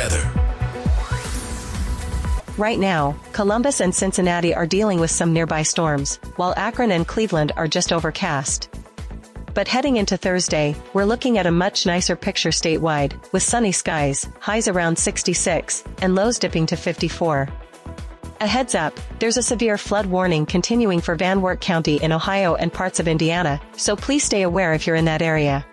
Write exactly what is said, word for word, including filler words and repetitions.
weather. Right now, Columbus and Cincinnati are dealing with some nearby storms, while Akron and Cleveland are just overcast. But heading into Thursday, we're looking at a much nicer picture statewide, with sunny skies, highs around sixty-six, and lows dipping to fifty-four. A heads up, there's a severe flood warning continuing for Van Wert County in Ohio and parts of Indiana, so please stay aware if you're in that area.